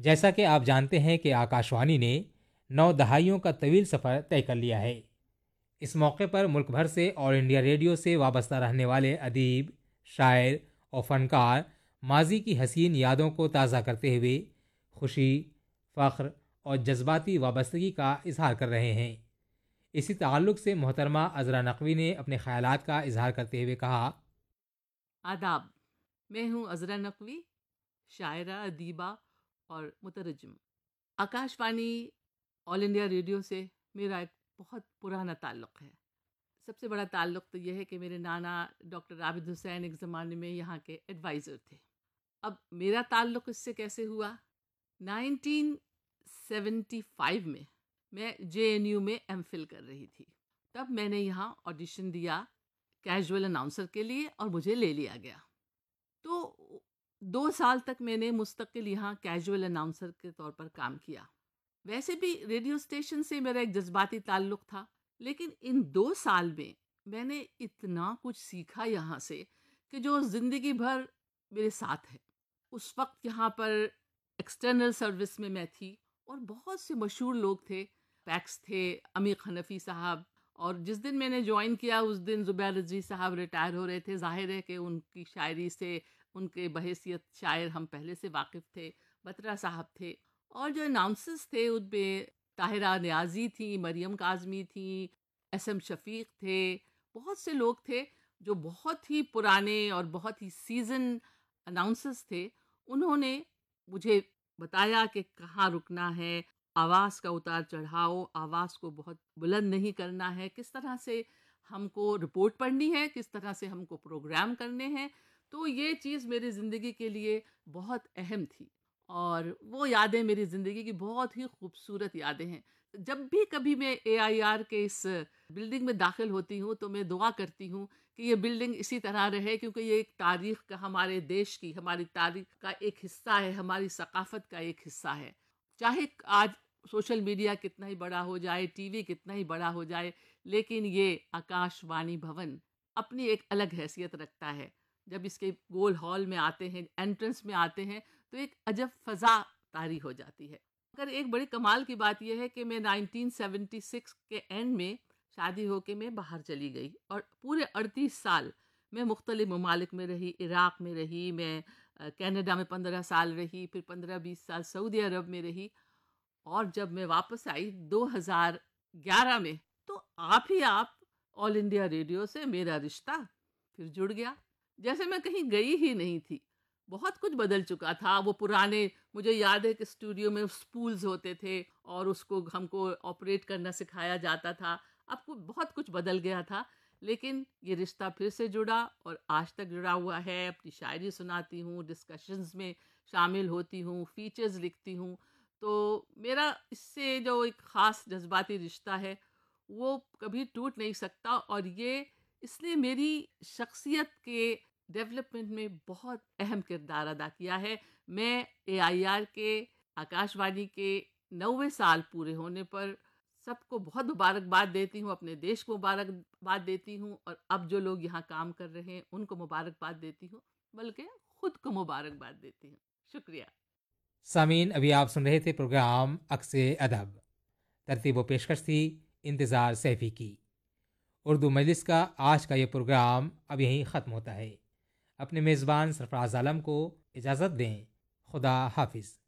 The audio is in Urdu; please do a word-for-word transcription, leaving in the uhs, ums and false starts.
جیسا کہ آپ جانتے ہیں کہ آکاشوانی نے نو دہائیوں کا طویل سفر طے کر لیا ہے۔ اس موقع پر ملک بھر سے آل انڈیا ریڈیو سے وابستہ رہنے والے ادیب، شاعر اور فنکار ماضی کی حسین یادوں کو تازہ کرتے ہوئے خوشی، فخر اور جذباتی وابستگی کا اظہار کر رہے ہیں۔ اسی تعلق سے محترمہ عذرا نقوی نے اپنے خیالات کا اظہار کرتے ہوئے کہا: آداب، میں ہوں عذرا نقوی، شاعرہ، ادیبہ اور مترجم۔ آکاش وانی آل انڈیا ریڈیو سے میرا ایک بہت پرانا تعلق ہے۔ سب سے بڑا تعلق تو یہ ہے کہ میرے نانا ڈاکٹر عابد حسین ایک زمانے میں یہاں کے ایڈوائزر تھے۔ اب میرا تعلق اس سے کیسے ہوا؟ نائنٹین سیونٹی فائیو میں میں جے این یو میں ایم فل کر رہی تھی۔ تب میں نے یہاں آڈیشن دیا کیجول اناؤنسر کے لیے اور مجھے لے لیا گیا۔ تو دو سال تک میں نے مستقل یہاں کیجول اناؤنسر کے طور پر کام کیا۔ ویسے بھی ریڈیو اسٹیشن سے میرا ایک جذباتی تعلق تھا، لیکن ان دو سال میں میں نے اتنا کچھ سیکھا یہاں سے کہ جو زندگی بھر میرے ساتھ ہے۔ اس وقت یہاں پر ایکسٹرنل سروس میں میں تھی اور بہت سے مشہور لوگ تھے، پیکس تھے، عمیق حنفی صاحب، اور جس دن میں نے جوائن کیا اس دن زبیر رضوی صاحب ریٹائر ہو رہے تھے۔ ظاہر ہے کہ ان کی شاعری سے، ان کے بحیثیت شاعر ہم پہلے سے واقف تھے۔ بترا صاحب تھے، اور جو اناؤنسرز تھے ان میں طاہرہ نیازی تھی، مریم کاظمی تھی، ایس ایم شفیق تھے، بہت سے لوگ تھے جو بہت ہی پرانے اور بہت ہی سیزن اناؤنسرز تھے۔ انہوں نے مجھے بتایا کہ کہاں رکنا ہے، آواز کا اتار چڑھاؤ، آواز کو بہت بلند نہیں کرنا ہے، کس طرح سے ہم کو رپورٹ پڑھنی ہے، کس طرح سے ہم کو پروگرام کرنے ہیں۔ تو یہ چیز میری زندگی کے لیے بہت اہم تھی، اور وہ یادیں میری زندگی کی بہت ہی خوبصورت یادیں ہیں۔ جب بھی کبھی میں اے آئی آر کے اس بلڈنگ میں داخل ہوتی ہوں تو میں دعا کرتی ہوں کہ یہ بلڈنگ اسی طرح رہے، کیونکہ یہ ایک تاریخ کا، ہمارے دیش کی، ہماری تاریخ کا ایک حصہ ہے، ہماری ثقافت کا ایک حصہ ہے۔ چاہے آج سوشل میڈیا کتنا ہی بڑا ہو جائے، ٹی وی کتنا ہی بڑا ہو جائے، لیکن یہ آکاش وانی بھون اپنی ایک الگ حیثیت رکھتا ہے۔ جب اس کے گول ہال میں آتے ہیں، انٹرنس میں آتے ہیں، تو ایک عجب فضا طاری ہو جاتی ہے۔ اگر ایک بڑی کمال کی بات یہ ہے کہ میں نائنٹین سیونٹی سکس کے اینڈ میں شادی ہو کے میں باہر چلی گئی، اور پورے اڑتیس سال میں مختلف ممالک میں رہی۔ عراق میں رہی، میں کینیڈا میں پندرہ سال رہی، پھر پندرہ بیس سال سعودی عرب میں رہی، اور جب میں واپس آئی دو ہزار گیارہ میں، تو آپ ہی آپ آل انڈیا ریڈیو سے میرا رشتہ پھر جڑ گیا، جیسے میں کہیں گئی ہی نہیں تھی۔ بہت کچھ بدل چکا تھا۔ وہ پرانے، مجھے یاد ہے کہ اسٹوڈیو میں اسپولز ہوتے تھے اور اس کو ہم کو آپریٹ کرنا سکھایا جاتا تھا۔ اب کو بہت کچھ بدل گیا تھا، لیکن یہ رشتہ پھر سے جڑا اور آج تک جڑا ہوا ہے۔ اپنی شاعری سناتی ہوں، ڈسکشنز میں شامل ہوتی ہوں، فیچرز لکھتی ہوں۔ تو میرا اس سے جو ایک خاص جذباتی رشتہ ہے وہ کبھی ٹوٹ نہیں سکتا، اور یہ اس نے میری شخصیت کے ڈیولپمنٹ میں بہت اہم کردار ادا کیا ہے۔ میں اے آئی آر کے، آکاش وانی کے نوے سال پورے ہونے پر سب کو بہت مبارکباد دیتی ہوں، اپنے دیش کو مبارکباد دیتی ہوں، اور اب جو لوگ یہاں کام کر رہے ہیں ان کو مبارکباد دیتی ہوں، بلکہ خود کو مبارکباد دیتی ہوں۔ شکریہ۔ سامعین، ابھی آپ سن رہے تھے پروگرام عکس ادب۔ ترتیب و پیشکش تھی انتظار سیفی کی۔ اردو مجلس کا آج کا یہ پروگرام اب یہیں ختم ہوتا ہے۔ اپنے میزبان سرفراز عالم کو اجازت دیں۔ خدا حافظ۔